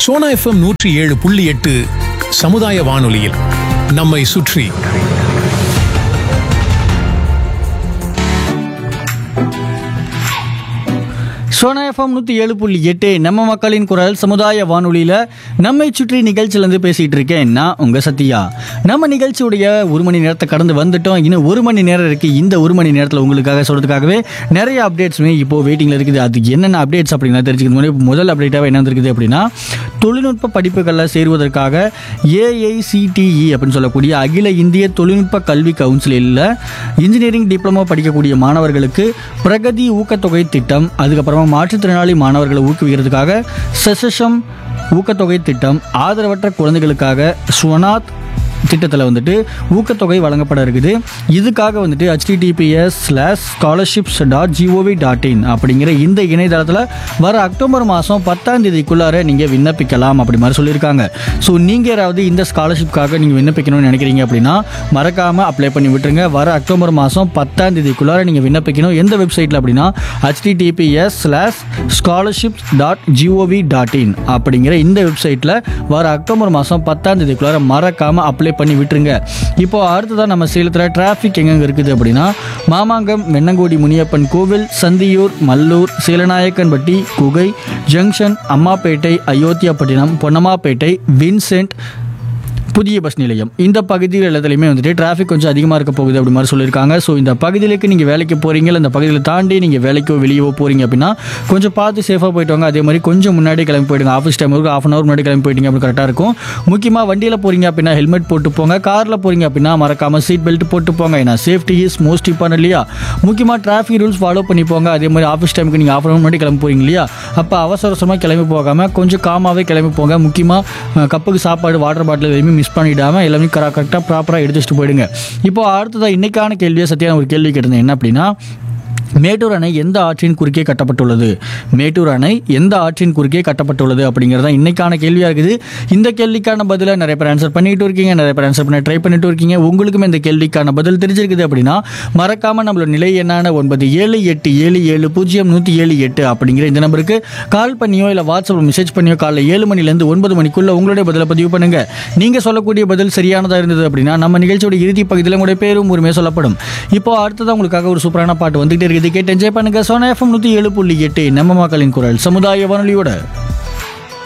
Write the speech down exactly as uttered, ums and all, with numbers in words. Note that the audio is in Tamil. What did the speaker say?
சோனா எஃப்எம் நூற்றி ஏழு புள்ளி எட்டு சமுதாய வானொலியில் நம்மை சுற்றி. சோனா எஃப்எம் நூற்றி ஏழு புள்ளி எட்டு நம்ம மக்களின் குரல் சமுதாய வானொலியில் நம்மை சுற்றி நிகழ்ச்சியிலேருந்து பேசிகிட்டு இருக்கேன் நான் உங்கள் சத்யா. நம்ம நிகழ்ச்சியுடைய ஒரு மணி நேரத்தை கடந்து வந்துட்டோம். இன்னும் ஒரு மணி நேரம் இருக்குது. இந்த ஒரு மணி நேரத்தில் உங்களுக்காக சொல்கிறதுக்காகவே நிறைய அப்டேட்ஸுமே இப்போது வெயிட்டிங்கில் இருக்குது. அதுக்கு என்னென்ன அப்டேட்ஸ் அப்படின்னா தெரிஞ்சுக்கிறது முன்னாடி முதல் அப்டேட்டாக என்ன இருக்குது அப்படின்னா, தொழில்நுட்ப படிப்புகளில் சேருவதற்காக ஏஐசிடிஇ அப்படின்னு சொல்லக்கூடிய அகில இந்திய தொழில்நுட்ப கல்வி கவுன்சிலில் இன்ஜினியரிங் டிப்ளமோ படிக்கக்கூடிய மாணவர்களுக்கு பிரகதி ஊக்கத்தொகை திட்டம், அதுக்கப்புறமா மாற்றுத்திறனாளி மாணவர்களை ஊக்குவிக்கிறதுக்காக செசஷம் ஊக்கத்தொகை திட்டம், ஆதரவற்ற குழந்தைகளுக்காக ஸ்வனாத் திட்டத்தில் வந்துட்டு ஊக்கத்தொகை வழங்கப்பட இருக்குது. இதுக்காக வந்துட்டு HTTPS slash scholarships dot gov dot in அப்படிங்கிற இந்த இணையதளத்தில் வர அக்டோபர் மாதம் பத்தாம் தேதிக்குள்ளார நீங்கள் விண்ணப்பிக்கலாம் அப்படி மாதிரி சொல்லியிருக்காங்க. ஸோ நீங்கள் யாராவது இந்த ஸ்காலர்ஷிப்காக நீங்கள் விண்ணப்பிக்கணும்னு நினைக்கிறீங்க அப்படின்னா மறக்காமல் அப்ளை பண்ணி விட்டுருங்க. வர அக்டோபர் மாதம் பத்தாம் தேதிக்குள்ளார நீங்கள் விண்ணப்பிக்கணும். எந்த வெப்சைட்டில் அப்படின்னா HTTPS slash scholarships dot gov dot in அப்படிங்கிற இந்த வெப்சைட்டில் வர அக்டோபர் மாதம் பத்தாம் தேதிக்குள்ளார மறக்காமல் அப்ளை பண்ணி விட்டுருங்க. இப்போ அடுத்ததான் நம்ம சேலத்தில் டிராஃபிக் எங்கெங்க இருக்குது அப்படின்னா, மாமாங்கம், வெண்ணங்கோடி முனியப்பன் கோவில், சந்தியூர், மல்லூர், சீலநாயக்கன்பட்டி, குகை ஜங்ஷன், அம்மாப்பேட்டை, அயோத்தியாப்பட்டினம், பொன்னம்மாப்பேட்டை, வின்சென்ட், புதிய பஸ் நிலையம், இந்த பகுதியில் எல்லாத்துலேயுமே வந்துட்டு டிராஃபிக் கொஞ்சம் அதிகமாக இருக்க போகுது அப்படி மாதிரி சொல்லியிருக்காங்க. ஸோ இந்த பகுதியிലേക്ക് நீங்கள் வேலைக்கு போகிறீங்க, இந்த பகுதியில் தாண்டி நீங்கள் வேலைக்கோ வெளியவோ போகிறீங்க அப்படின்னா கொஞ்சம் பார்த்து சேஃபாக போயிட்டு வாங்க. அதே மாதிரி கொஞ்சம் முன்னாடி கிளம்பி போயிடுங்க. ஆஃபீஸ் டைம் ஒரு ஆஃப் அன் ஹவர் முன்னாடி கிளம்பி போயிட்டீங்க அப்படி கரெக்டாக இருக்கும். முக்கியமாக வண்டியில் போகிறீங்க அப்படின்னா ஹெல்மெட் போட்டு போங்க. காரில் போகிறீங்க அப்படின்னா மறக்காமல் சீட் பெல்ட் போட்டு போங்க. ஏன்னா சேஃப்டி இஸ் மோஸ்ட் இம்பார்ட்டன்ட் இல்லையா. முக்கியமாக டிராஃபிக் ரூல்ஸ் ஃபாலோ பண்ணி போங்க. அதே மாதிரி ஆஃபீஸ் டைமுக்கு நீங்கள் ஆஃப் அன் ஹவர் முன்னாடி கிளம்பி போகிறீங்க இல்லையா, அப்போ அவசர அவசரமாக கிளம்பி போகாமல் கொஞ்சம் காமாகவே கிளம்பி போங்க. முக்கியமாக கப்புக்கு சாப்பாடு, வாட்டர் பாட்டில் எதுவுமே மிஸ் பண்ணிடாமல் எல்லாமே கரெக்டாக ப்ராப்பராக எடுத்து வச்சுட்டு போயிடுங்க. இப்போ அடுத்ததாக இன்னைக்கான கேள்வியை சத்தியான ஒரு கேள்வி கேட்டிருந்தேன். என்ன அப்படின்னா, மேட்டூர் அணை எந்த ஆற்றின் குறுக்கே கட்டப்பட்டுள்ளது? மேட்டூர் அணை எந்த ஆற்றின் குறுக்கே கட்டப்பட்டுள்ளது அப்படிங்கிறதா இன்னைக்கான கேள்வியாக இருக்குது. இந்த கேள்விக்கான பதிலை நிறைய பேர் ஆன்சர் பண்ணிட்டு இருக்கீங்க, நிறைய பேர் ஆன்சர் பண்ண ட்ரை பண்ணிட்டு இருக்கீங்க. உங்களுக்குமே இந்த கேள்விக்கான பதில் தெரிஞ்சிருக்குது அப்படின்னா மறக்காமல் நம்மளோட நிலை என்னான ஒன்பது ஏழு எட்டு ஏழு ஏழு பூஜ்ஜியம் நூற்றி ஏழு எட்டு அப்படிங்கிற இந்த நம்பருக்கு கால் பண்ணியோ இல்லை வாட்ஸ்அப்பில் மெசேஜ் பண்ணியோ காலைல ஏழு மணிலேருந்து ஒன்பது மணிக்குள்ள உங்களுடைய பதிலை பதிவு பண்ணுங்க. நீங்கள் சொல்லக்கூடிய பதில் சரியானதாக இருந்தது அப்படின்னா நம்ம நிகழ்ச்சியோட இறுதி பகுதியில் உங்களுடைய பேரும் உரிமையாக சொல்லப்படும். இப்போ அடுத்ததான் உங்களுக்காக ஒரு சூப்பரான பாட்டு வந்துகிட்டே இருக்குது. கேட்டு என்ஜாய் பண்ணுங்க. சோனா எஃப்எம் நூற்றி ஏழு புள்ளி எட்டு நம்ம மக்களின் குரல் சமுதாய வானொலியோட.